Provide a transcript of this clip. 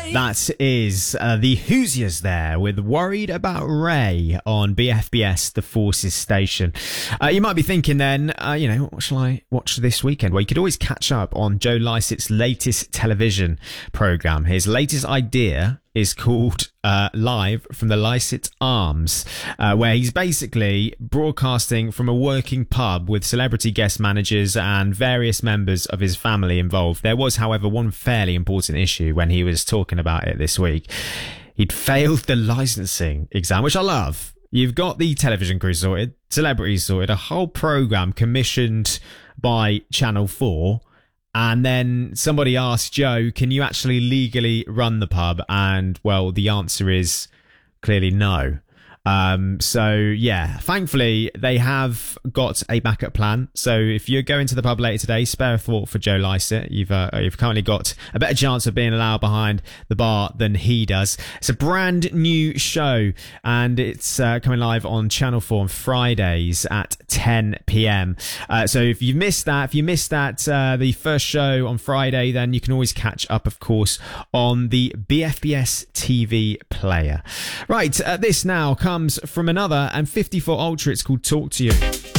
That is the Hoosiers there with Worried About Ray on BFBS, the Forces station. You might be thinking then, what shall I watch this weekend? Well, you could always catch up on Joe Lycett's latest television programme. His latest idea is called Live from the Lycett Arms, where he's basically broadcasting from a working pub with celebrity guest managers and various members of his family involved. There was, however, one fairly important issue when he was talking about it this week. He'd failed the licensing exam, which I love. You've got the television crew sorted, celebrities sorted, a whole programme commissioned by Channel 4. And then somebody asked Joe, can you actually legally run the pub? And, well, the answer is clearly no. Thankfully, they have got a backup plan. So if you're going to the pub later today, spare a thought for Joe Lycett. You've currently got a better chance of being allowed behind the bar than he does. It's a brand new show, and it's coming live on Channel 4 on Fridays at 10 p.m. So if you missed that, the first show on Friday, then you can always catch up, of course, on the BFBS TV player. Right, this now comes from another and 54 Ultra. It's called Talk to You.